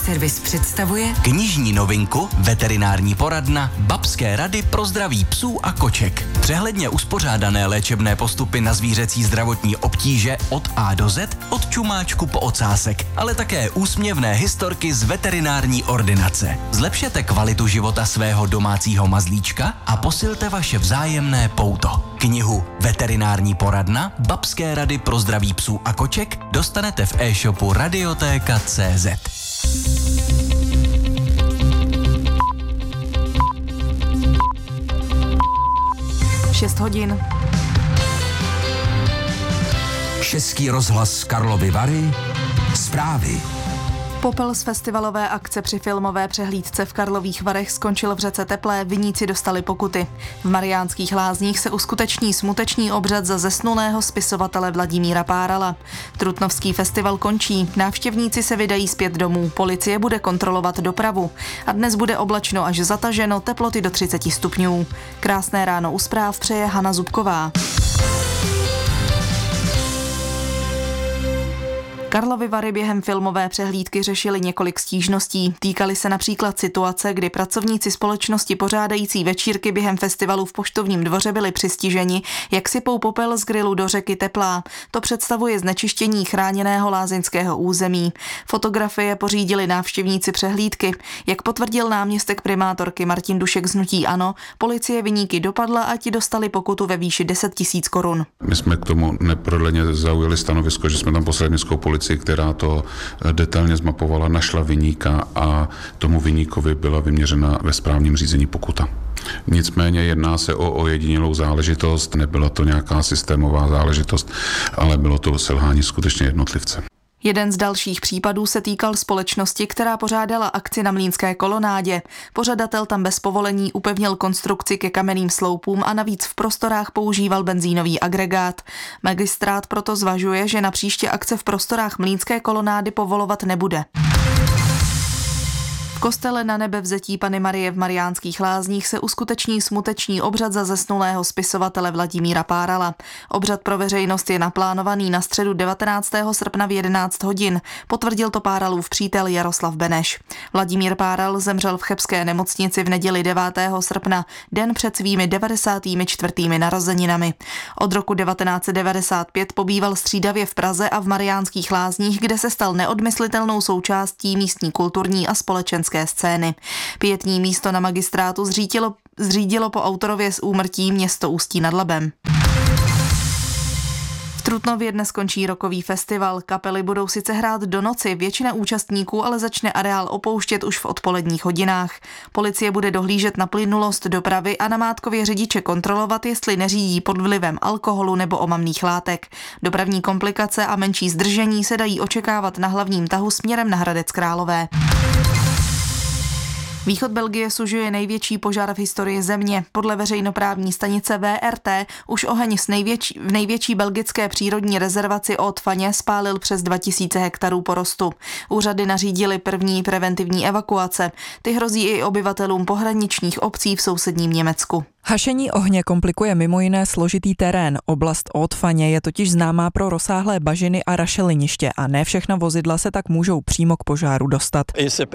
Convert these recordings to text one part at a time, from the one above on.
Autoservis představuje knižní novinku Veterinární poradna Babské rady pro zdraví psů a koček. Přehledně uspořádané léčebné postupy na zvířecí zdravotní obtíže od A do Z, od čumáčku po ocásek, ale také úsměvné historky z veterinární ordinace. Zlepšete kvalitu života svého domácího mazlíčka a posilte vaše vzájemné pouto. Knihu Veterinární poradna Babské rady pro zdraví psů a koček dostanete v e-shopu Radiotéka.cz. 6 hodin. Český rozhlas Karlovy Vary. Zprávy. Popel z festivalové akce při filmové přehlídce v Karlových Varech skončil v řece Teplé, viníci dostali pokuty. V Mariánských Lázních se uskuteční smuteční obřad za zesnulého spisovatele Vladimíra Párala. Trutnovský festival končí, návštěvníci se vydají zpět domů, policie bude kontrolovat dopravu. A dnes bude oblačno až zataženo, teploty do 30 stupňů. Krásné ráno u zpráv přeje Hana Zubková. Karlovy Vary během filmové přehlídky řešili několik stížností. Týkaly se například situace, kdy pracovníci společnosti pořádající večírky během festivalu v Poštovním dvoře byli přistiženi, jak sypou popel z grilu do řeky Teplá. To představuje znečištění chráněného lázeňského území. Fotografie pořídili návštěvníci přehlídky. Jak potvrdil náměstek primátorky Martin Dušek z hnutí ANO, policie viníky dopadla a ti dostali pokutu ve výši 10 000 korun. My jsme k tomu neprodleně zaujali stanovisko, že jsme tam poslali městskou policii, která to detailně zmapovala, našla viníka a tomu viníkovi byla vyměřena ve správním řízení pokuta. Nicméně jedná se o ojedinělou záležitost, nebyla to nějaká systémová záležitost, ale bylo to selhání skutečně jednotlivce. Jeden z dalších případů se týkal společnosti, která pořádala akci na Mlýnské kolonádě. Pořadatel tam bez povolení upevnil konstrukci ke kamenným sloupům a navíc v prostorách používal benzínový agregát. Magistrát proto zvažuje, že na příště akce v prostorách Mlýnské kolonády povolovat nebude. V kostele Na Nebevzetí Panny Marie v Mariánských Lázních se uskuteční smuteční obřad za zesnulého spisovatele Vladimíra Párala. Obřad pro veřejnost je naplánovaný na středu 19. srpna v 11 hodin, potvrdil to Páralův přítel Jaroslav Beneš. Vladimír Páral zemřel v chebské nemocnici v neděli 9. srpna, den před svými 94. narozeninami. Od roku 1995 pobýval střídavě v Praze a v Mariánských Lázních, kde se stal neodmyslitelnou součástí místní kulturní a společenské scény. Pietní místo na magistrátu zřídilo po autorově z úmrtí město Ústí nad Labem. V Trutnově dnes končí rokový festival. Kapely budou sice hrát do noci, většina účastníků ale začne areál opouštět už v odpoledních hodinách. Policie bude dohlížet na plynulost dopravy a namátkově řidiče kontrolovat, jestli neřídí pod vlivem alkoholu nebo omamných látek. Dopravní komplikace a menší zdržení se dají očekávat na hlavním tahu směrem na Hradec Králové. Východ Belgie sužuje největší požár v historii země. Podle veřejnoprávní stanice VRT už oheň v největší belgické přírodní rezervaci Haute-Fagne spálil přes 2000 hektarů porostu. Úřady nařídily první preventivní evakuace. Ty hrozí i obyvatelům pohraničních obcí v sousedním Německu. Hašení ohně komplikuje mimo jiné složitý terén. Oblast Haute-Fagne je totiž známá pro rozsáhlé bažiny a rašeliniště a ne všechna vozidla se tak můžou přímo k požáru dostat.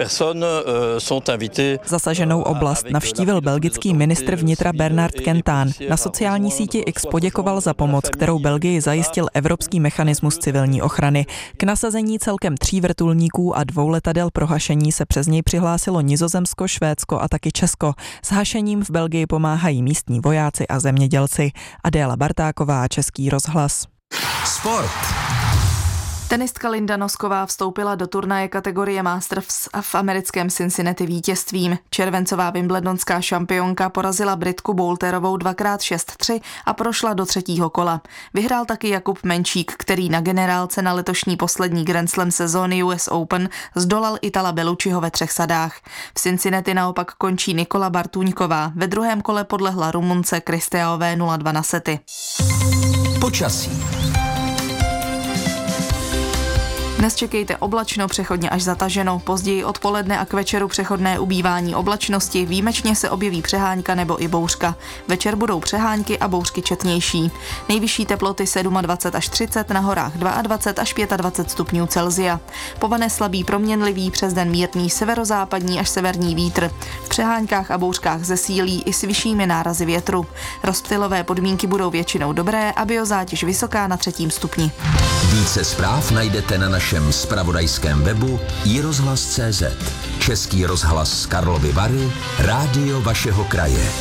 Zasaženou oblast navštívil belgický ministr vnitra Bernard Kentán. Na sociální síti X poděkoval za pomoc, kterou Belgii zajistil Evropský mechanismus civilní ochrany. K nasazení celkem 3 vrtulníků a 2 letadel pro hašení se přes něj přihlásilo Nizozemsko, Švédsko a taky Česko. S hašením v Belgii pomáhají místní vojáci a zemědělci. Adéla Bartáková, Český rozhlas. Sport. Tenistka Linda Nosková vstoupila do turnaje kategorie Masters a v americkém Cincinnati vítězstvím. Červencová wimbledonská šampionka porazila Britku Boulterovou 2x6-3 a prošla do 3. kola. Vyhrál taky Jakub Menčík, který na generálce na letošní poslední Grand Slam sezóny US Open zdolal Itala Bellucciho ve 3 sadách. V Cincinnati naopak končí Nikola Bartuňková. Ve 2. kole podlehla Rumunce Kristeové 0-2 na sety. Počasí. Dnes čekejte oblačno, přechodně až zataženo. Později odpoledne a k večeru přechodné ubývání oblačnosti, výjimečně se objeví přehánka nebo i bouřka. Večer budou přehánky a bouřky četnější. Nejvyšší teploty 27 až 30, na horách 22 až 25 stupňů Celsia. Povane slabý proměnlivý, přes den mírný severozápadní až severní vítr. V přehánkách a bouřkách zesílí i s vyššími nárazy větru. Rozptylové podmínky budou většinou dobré a biozátěž vysoká na 3. stupni. Více zpráv najdete na našem zpravodajském webu iRozhlas.cz. Český rozhlas Karlovy Vary, rádio vašeho kraje.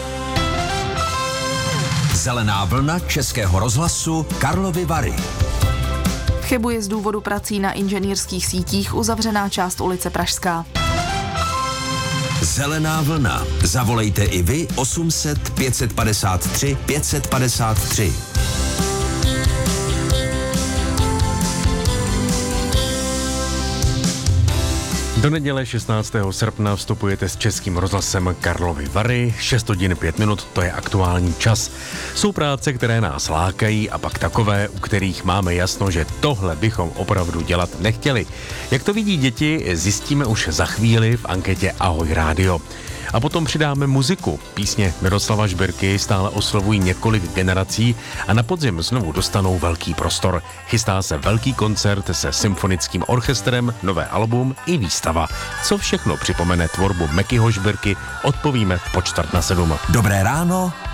Zelená vlna Českého rozhlasu Karlovy Vary. V Chebu je z důvodu prací na inženýrských sítích uzavřená část ulice Pražská. Zelená vlna. Zavolejte i vy 800 553 553. Do neděle 16. srpna vstupujete s Českým rozhlasem Karlovy Vary, 6 hodin 5 minut, to je aktuální čas. Jsou práce, které nás lákají a pak takové, u kterých máme jasno, že tohle bychom opravdu dělat nechtěli. Jak to vidí děti, zjistíme už za chvíli v anketě Ahoj rádio. A potom přidáme muziku. Písně Miroslava Žbirky stále oslovují několik generací a na podzim znovu dostanou velký prostor. Chystá se velký koncert se symfonickým orchestrem, nové album i výstava. Co všechno připomene tvorbu Mekyho Žbirky, odpovíme v 6:45. Dobré ráno